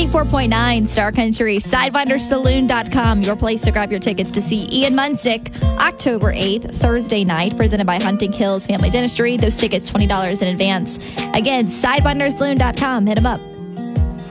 94.9 Star Country, SidewinderSaloon.com, your place to grab your tickets to see Ian Munsick, October 8th, Thursday night, presented by Hunting Hills Family Dentistry. Those tickets, $20 in advance. Again, SidewinderSaloon.com. Hit them up.